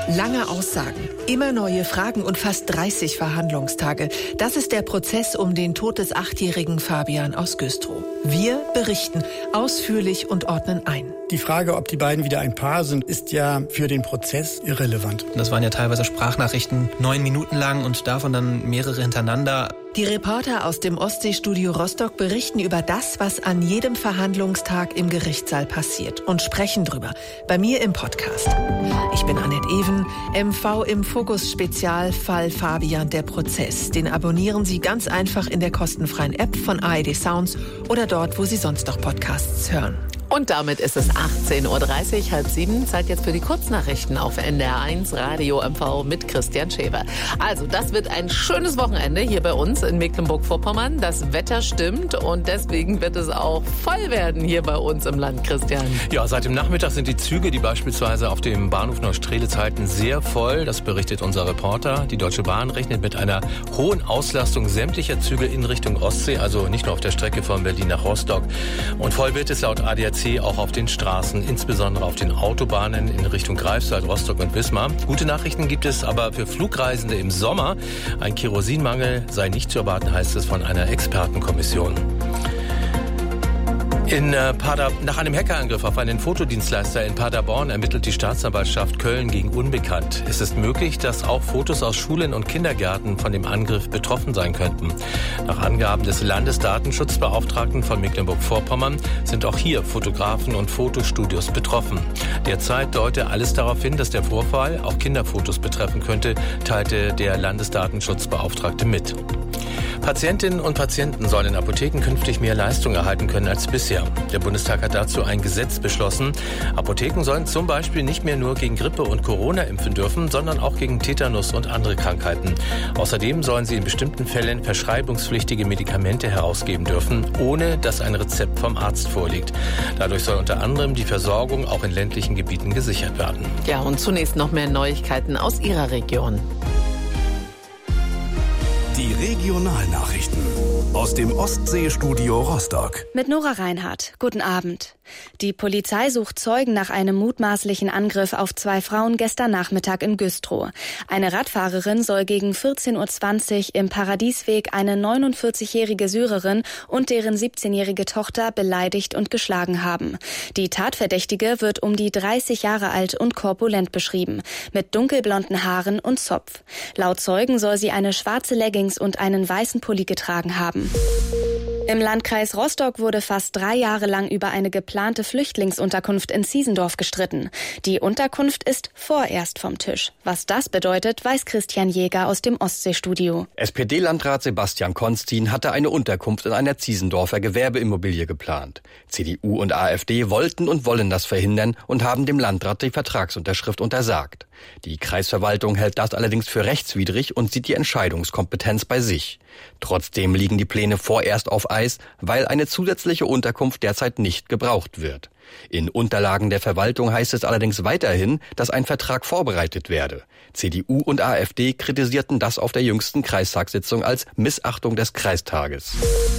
Lange Aussagen, immer neue Fragen und fast 30 Verhandlungstage. Das ist der Prozess um den Tod des 8-jährigen Fabian aus Güstrow. Wir berichten ausführlich und ordnen ein. Die Frage, ob die beiden wieder ein Paar sind, ist ja für den Prozess irrelevant. Das waren ja teilweise Sprachnachrichten, 9 Minuten lang und davon dann mehrere hintereinander. Die Reporter aus dem Ostseestudio Rostock berichten über das, was an jedem Verhandlungstag im Gerichtssaal passiert und sprechen drüber. Bei mir im Podcast. Ich bin Annette Even, MV im Fokus Spezial Fall Fabian, der Prozess. Den abonnieren Sie ganz einfach in der kostenfreien App von ARD Sounds oder dort, wo Sie sonst noch Podcasts hören. Und damit ist es 18.30 Uhr, 6:30. Zeit jetzt für die Kurznachrichten auf NDR1 Radio MV mit Christian Schäfer. Also, das wird ein schönes Wochenende hier bei uns in Mecklenburg-Vorpommern. Das Wetter stimmt und deswegen wird es auch voll werden hier bei uns im Land, Christian. Ja, seit dem Nachmittag sind die Züge, die beispielsweise auf dem Bahnhof Neustrelitz halten, sehr voll. Das berichtet unser Reporter. Die Deutsche Bahn rechnet mit einer hohen Auslastung sämtlicher Züge in Richtung Ostsee, also nicht nur auf der Strecke von Berlin nach Rostock. Und voll wird es laut ADAC auch auf den Straßen, insbesondere auf den Autobahnen in Richtung Greifswald, Rostock und Wismar. Gute Nachrichten gibt es aber für Flugreisende im Sommer. Ein Kerosinmangel sei nicht zu erwarten, heißt es von einer Expertenkommission. Nach einem Hackerangriff auf einen Fotodienstleister in Paderborn ermittelt die Staatsanwaltschaft Köln gegen Unbekannt. Es ist möglich, dass auch Fotos aus Schulen und Kindergärten von dem Angriff betroffen sein könnten. Nach Angaben des Landesdatenschutzbeauftragten von Mecklenburg-Vorpommern sind auch hier Fotografen und Fotostudios betroffen. Derzeit deute alles darauf hin, dass der Vorfall auch Kinderfotos betreffen könnte, teilte der Landesdatenschutzbeauftragte mit. Patientinnen und Patienten sollen in Apotheken künftig mehr Leistung erhalten können als bisher. Der Bundestag hat dazu ein Gesetz beschlossen. Apotheken sollen zum Beispiel nicht mehr nur gegen Grippe und Corona impfen dürfen, sondern auch gegen Tetanus und andere Krankheiten. Außerdem sollen sie in bestimmten Fällen verschreibungspflichtige Medikamente herausgeben dürfen, ohne dass ein Rezept vom Arzt vorliegt. Dadurch soll unter anderem die Versorgung auch in ländlichen Gebieten gesichert werden. Ja, und zunächst noch mehr Neuigkeiten aus Ihrer Region. Die Regionalnachrichten aus dem Ostseestudio Rostock. Mit Nora Reinhardt. Guten Abend. Die Polizei sucht Zeugen nach einem mutmaßlichen Angriff auf 2 Frauen gestern Nachmittag in Güstrow. Eine Radfahrerin soll gegen 14.20 Uhr im Paradiesweg eine 49-jährige Syrerin und deren 17-jährige Tochter beleidigt und geschlagen haben. Die Tatverdächtige wird um die 30 Jahre alt und korpulent beschrieben, mit dunkelblonden Haaren und Zopf. Laut Zeugen soll sie eine schwarze Leggings und einen weißen Pulli getragen haben. Im Landkreis Rostock wurde fast 3 Jahre lang über eine geplante Flüchtlingsunterkunft in Ziesendorf gestritten. Die Unterkunft ist vorerst vom Tisch. Was das bedeutet, weiß Christian Jäger aus dem Ostseestudio. SPD-Landrat Sebastian Konstin hatte eine Unterkunft in einer Ziesendorfer Gewerbeimmobilie geplant. CDU und AfD wollten und wollen das verhindern und haben dem Landrat die Vertragsunterschrift untersagt. Die Kreisverwaltung hält das allerdings für rechtswidrig und sieht die Entscheidungskompetenz bei sich. Trotzdem liegen die Pläne vorerst auf Eis, weil eine zusätzliche Unterkunft derzeit nicht gebraucht wird. In Unterlagen der Verwaltung heißt es allerdings weiterhin, dass ein Vertrag vorbereitet werde. CDU und AfD kritisierten das auf der jüngsten Kreistagssitzung als Missachtung des Kreistages.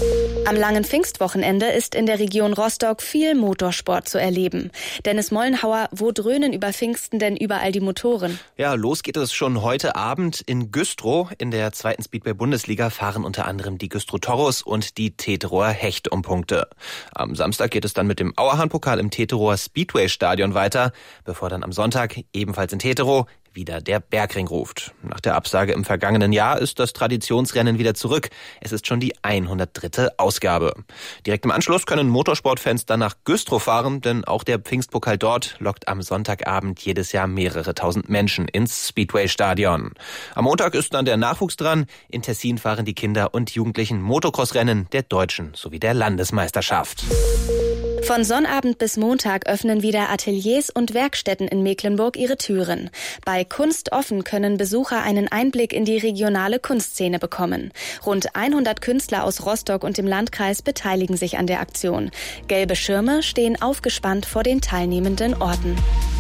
Am langen Pfingstwochenende ist in der Region Rostock viel Motorsport zu erleben. Dennis Mollenhauer, wo dröhnen über Pfingsten denn überall die Motoren? Ja, los geht es schon heute Abend in Güstrow. In der 2. Speedway-Bundesliga fahren unter anderem die Güstrow Toros und die Teterower Hecht um Punkte. Am Samstag geht es dann mit dem Auerhahn-Pokal im Teterower Speedway-Stadion weiter, bevor dann am Sonntag ebenfalls in Teterow wieder der Bergring ruft. Nach der Absage im vergangenen Jahr ist das Traditionsrennen wieder zurück. Es ist schon die 103. Ausgabe. Direkt im Anschluss können Motorsportfans dann nach Güstrow fahren, denn auch der Pfingstpokal dort lockt am Sonntagabend jedes Jahr mehrere tausend Menschen ins Speedway-Stadion. Am Montag ist dann der Nachwuchs dran. In Tessin fahren die Kinder und Jugendlichen Motocross-Rennen der deutschen sowie der Landesmeisterschaft. Von Sonnabend bis Montag öffnen wieder Ateliers und Werkstätten in Mecklenburg ihre Türen. Bei Kunst offen können Besucher einen Einblick in die regionale Kunstszene bekommen. Rund 100 Künstler aus Rostock und dem Landkreis beteiligen sich an der Aktion. Gelbe Schirme stehen aufgespannt vor den teilnehmenden Orten.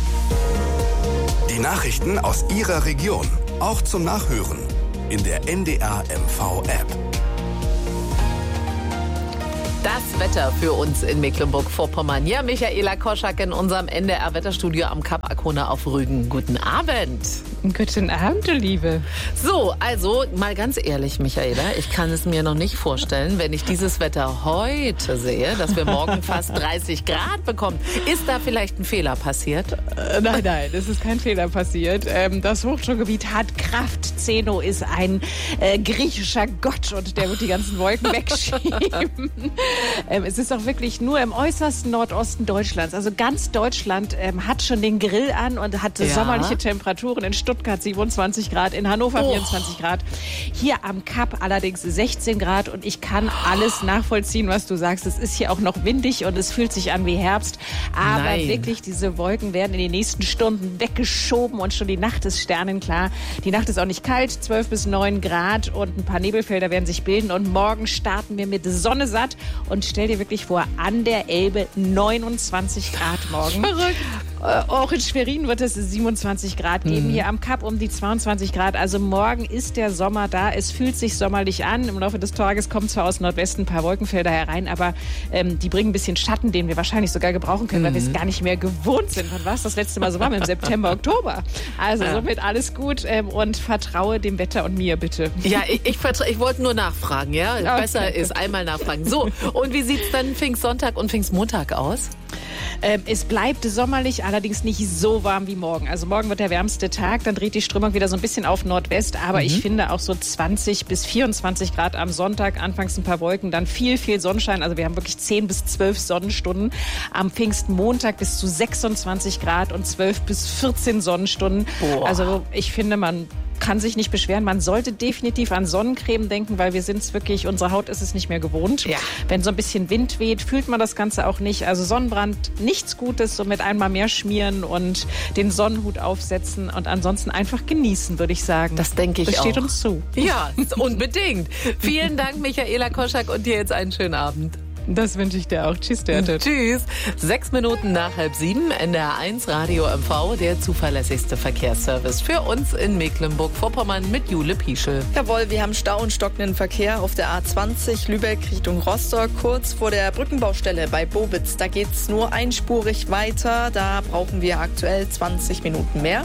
Die Nachrichten aus Ihrer Region, auch zum Nachhören in der NDR MV App. Das Wetter für uns in Mecklenburg-Vorpommern. Ja, Michaela Koschak in unserem NDR-Wetterstudio am Kap Arkona auf Rügen. Guten Abend. Guten Abend, du Liebe. So, also mal ganz ehrlich, Michaela, ich kann es mir noch nicht vorstellen, wenn ich dieses Wetter heute sehe, dass wir morgen fast 30 Grad bekommen. Ist da vielleicht ein Fehler passiert? Nein, es ist kein Fehler passiert. Das Hochdruckgebiet hat Kraft. Zeno ist ein griechischer Gott und der wird die ganzen Wolken wegschieben. Es ist auch wirklich nur im äußersten Nordosten Deutschlands. Also ganz Deutschland hat schon den Grill an und hat sommerliche Temperaturen. In Stuttgart 27 Grad, in Hannover 24 Grad. Hier am Kap allerdings 16 Grad und ich kann alles nachvollziehen, was du sagst. Es ist hier auch noch windig und es fühlt sich an wie Herbst. Aber wirklich, diese Wolken werden in den nächsten Stunden weggeschoben und schon die Nacht ist sternenklar. Die Nacht ist auch nicht kalt, 12 bis 9 Grad und ein paar Nebelfelder werden sich bilden. Und morgen starten wir mit Sonne satt und stell dir wirklich vor, an der Elbe 29 Grad morgen. Verrückt. Auch in Schwerin wird es 27 Grad geben, hier am Kap um die 22 Grad. Also morgen ist der Sommer da. Es fühlt sich sommerlich an. Im Laufe des Tages kommen zwar aus Nordwesten ein paar Wolkenfelder herein, aber die bringen ein bisschen Schatten, den wir wahrscheinlich sogar gebrauchen können, weil wir es gar nicht mehr gewohnt sind. Wann war es das letzte Mal so warm? Im September, Oktober. Also somit alles gut und vertraue dem Wetter und mir bitte. Ja, ich wollte nur nachfragen, ja? Okay. Besser ist einmal nachfragen. So, und wie sieht es dann Pfingstsonntag und Pfingstmontag aus? Es bleibt sommerlich, allerdings nicht so warm wie morgen. Also morgen wird der wärmste Tag, dann dreht die Strömung wieder so ein bisschen auf Nordwest. Aber ich finde auch so 20 bis 24 Grad am Sonntag, anfangs ein paar Wolken, dann viel Sonnenschein. Also wir haben wirklich 10 bis 12 Sonnenstunden. Am Pfingstmontag bis zu 26 Grad und 12 bis 14 Sonnenstunden. Boah. Also ich finde, man kann sich nicht beschweren. Man sollte definitiv an Sonnencreme denken, weil wir sind es wirklich, unsere Haut ist es nicht mehr gewohnt. Ja. Wenn so ein bisschen Wind weht, fühlt man das Ganze auch nicht. Also Sonnenbrand, nichts Gutes, somit einmal mehr schmieren und den Sonnenhut aufsetzen und ansonsten einfach genießen, würde ich sagen. Das denke ich auch. Das steht uns zu. Ja, unbedingt. Vielen Dank, Michaela Koschak, und dir jetzt einen schönen Abend. Das wünsche ich dir auch. Tschüss, Dörte. Tschüss. 6 Minuten nach 6:30, NDR1 Radio MV, der zuverlässigste Verkehrsservice für uns in Mecklenburg-Vorpommern mit Jule Pieschel. Jawohl, wir haben Stau und stockenden Verkehr auf der A20 Lübeck Richtung Rostock, kurz vor der Brückenbaustelle bei Bobitz. Da geht's nur einspurig weiter, da brauchen wir aktuell 20 Minuten mehr.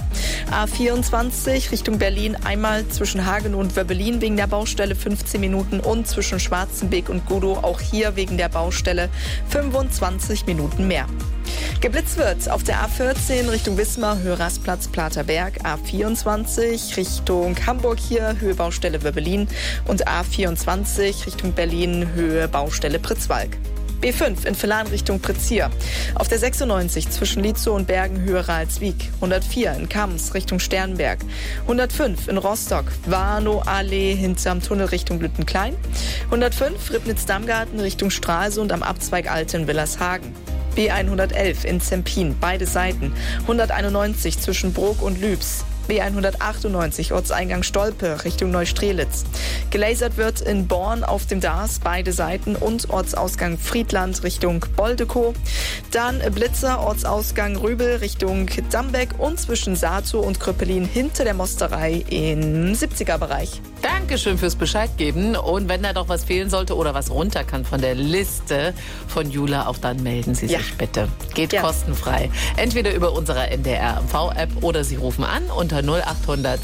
A24 Richtung Berlin, einmal zwischen Hagen und Wöbbelin wegen der Baustelle 15 Minuten und zwischen Schwarzenbeek und Godow auch hier wegen der Baustelle 25 Minuten mehr. Geblitzt wird auf der A14 Richtung Wismar, Höhe Rastplatz, Platerberg, A24 Richtung Hamburg hier, Höhe Baustelle Wöbbelin und A24 Richtung Berlin, Höhe Baustelle Pritzwalk. B5 in Villan Richtung Pritzir. Auf der 96 zwischen Lietzow und Bergen, Höhe Ralswiek. 104 in Kams Richtung Sternberg. 105 in Rostock, Warnow-Allee hinterm Tunnel Richtung Lüttenklein. 105 Ribnitz-Dammgarten Richtung Stralsund am Abzweig Alten-Willershagen. B111 in Zempin, beide Seiten. 191 zwischen Brok und Lübs. B198 Ortseingang Stolpe Richtung Neustrelitz. Gelasert wird in Born auf dem Dars, beide Seiten, und Ortsausgang Friedland Richtung Boldekow. Dann Blitzer, Ortsausgang Rübel Richtung Dambeck und zwischen Sato und Kröppelin hinter der Mosterei im 70er-Bereich. Dankeschön fürs Bescheid geben. Und wenn da doch was fehlen sollte oder was runter kann von der Liste von Jula, auch dann melden Sie sich bitte. Geht kostenfrei. Entweder über unsere NDR MV-App oder Sie rufen an unter 0800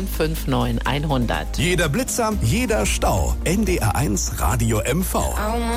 5959 100. Jeder Blitzer, jeder Stau. NDR1 Radio MV.